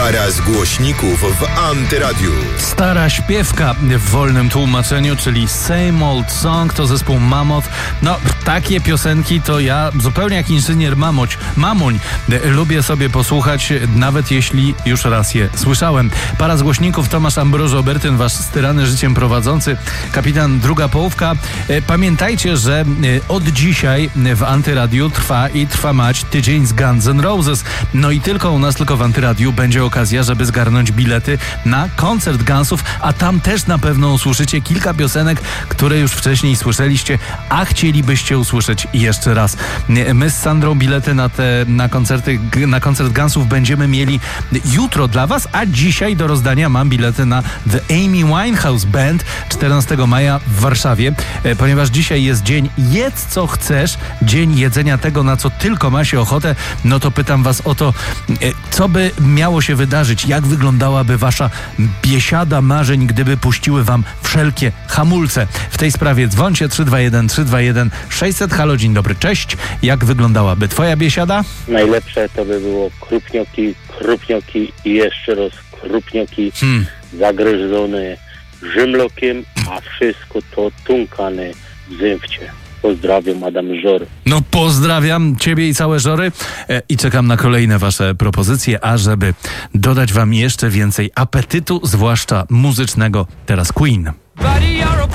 Para z głośników w Antyradiu. Stara śpiewka w wolnym tłumaczeniu, czyli Same Old Song, to zespół Mammoth. No, takie piosenki to ja zupełnie jak inżynier Mamoń lubię sobie posłuchać, nawet jeśli już raz je słyszałem. Para z głośników, Tomasz Ambrożo-Obertyn, wasz styrany życiem prowadzący, kapitan Druga Połówka. Pamiętajcie, że od dzisiaj w Antyradiu trwa mać tydzień z Guns N' Roses. No i tylko u nas, tylko w Antyradiu będzie okazja, żeby zgarnąć bilety na koncert Gunsów, a tam też na pewno usłyszycie kilka piosenek, które już wcześniej słyszeliście, a chcielibyście usłyszeć jeszcze raz. My z Sandrą bilety na koncert Gunsów będziemy mieli jutro dla was, a dzisiaj do rozdania mam bilety na The Amy Winehouse Band 14 maja w Warszawie, ponieważ dzisiaj jest dzień jedz co chcesz, dzień jedzenia tego, na co tylko ma się ochotę. No to pytam was o to, co by miało się wydarzyć, jak wyglądałaby wasza biesiada marzeń, gdyby puściły wam wszelkie hamulce. W tej sprawie dzwońcie 321 600. Halo, dzień dobry, cześć. Jak wyglądałaby twoja biesiada? Najlepsze to by było krupnioki i jeszcze raz krupnioki zagryzone żymlokiem, a wszystko to tunkane w zęwcie. Pozdrawiam, Adam Żor. No pozdrawiam ciebie i całe Żory i czekam na kolejne wasze propozycje, a żeby dodać wam jeszcze więcej apetytu, zwłaszcza muzycznego, teraz Queen.